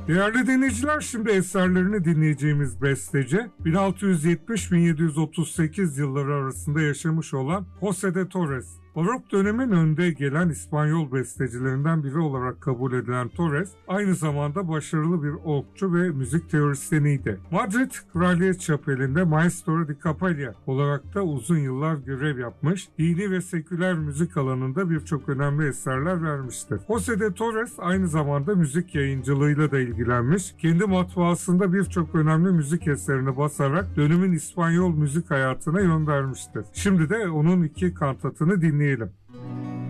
Değerli dinleyiciler, şimdi eserlerini dinleyeceğimiz besteci 1670-1738 yılları arasında yaşamış olan José de Torres. Barok dönemin önde gelen İspanyol bestecilerinden biri olarak kabul edilen Torres, aynı zamanda başarılı bir orgçu ve müzik teorisyeniydi. Madrid Kraliyet Çapeli'nde Maestro di Capella olarak da uzun yıllar görev yapmış, dini ve seküler müzik alanında birçok önemli eserler vermiştir. José de Torres aynı zamanda müzik yayıncılığıyla da ilgilenmiş, kendi matbaasında birçok önemli müzik eserini basarak dönemin İspanyol müzik hayatına yön vermiştir. Şimdi de onun iki kantatını dinleyelim.